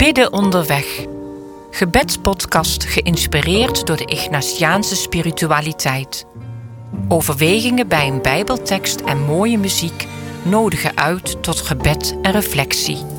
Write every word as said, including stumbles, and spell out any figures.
Bidden onderweg. Gebedspodcast geïnspireerd door de Ignatiaanse spiritualiteit. Overwegingen bij een Bijbeltekst en mooie muziek nodigen uit tot gebed en reflectie.